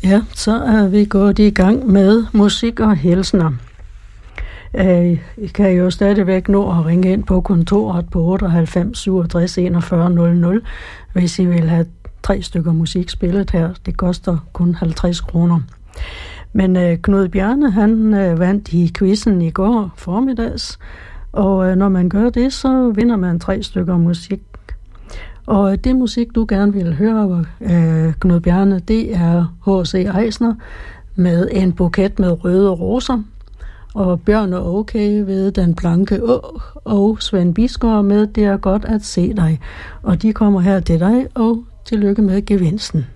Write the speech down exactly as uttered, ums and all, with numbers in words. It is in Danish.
Ja, så er vi gået i gang med musik og hilsner. I kan jo stadigvæk nå at ringe ind på kontoret på otteoghalvfems syvogtres enogfyrre nul nul, hvis I vil have tre stykker musik spillet her. Det koster kun halvtreds kroner. Men uh, Knud Bjarne, han uh, vandt i quizzen i går formiddags, og uh, når man gør det, så vinder man tre stykker musik. Og det musik, du gerne vil høre, uh, Knud Bjarne, det er H C Eisner med En buket med røde roser, og Bjørn og Okay ved Den blanke å, og Svend Bisgaard med Det er godt at se dig. Og de kommer her til dig, og tillykke med gevinsten.